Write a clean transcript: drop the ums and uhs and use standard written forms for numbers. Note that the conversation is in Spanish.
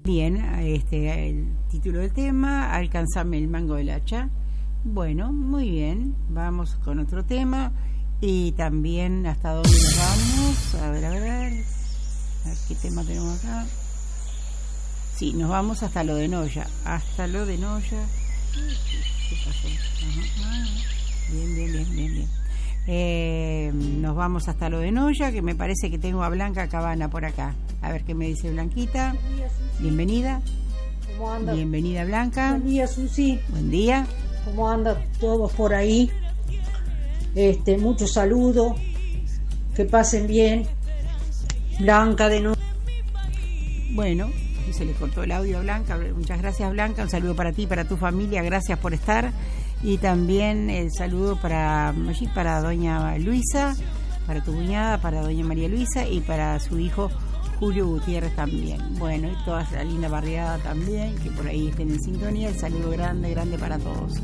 Bien, el título del tema, alcanzame el mango del hacha. Bueno, muy bien, vamos con otro tema. Y también hasta dónde nos vamos. A ver qué tema tenemos acá. Sí, nos vamos hasta lo de Noya. Hasta lo de Noya. ¿Qué pasó? Ajá. Bien. Nos vamos hasta lo de Noya, que me parece que tengo a Blanca Cabana por acá. A ver qué me dice Blanquita. Bienvenida. ¿Cómo anda? Bienvenida, Blanca. Buen día, Susi. Buen día. ¿Cómo andan todos por ahí? Muchos saludos. Que pasen bien. Blanca de nuevo. Bueno, se le cortó el audio a Blanca. Muchas gracias, Blanca. Un saludo para ti, para tu familia. Gracias por estar. Y también el saludo para doña Luisa, para tu cuñada, para doña María Luisa y para su hijo Julio Gutiérrez también. Bueno, y toda la linda barriada también, que por ahí estén en sintonía. El saludo grande para todos.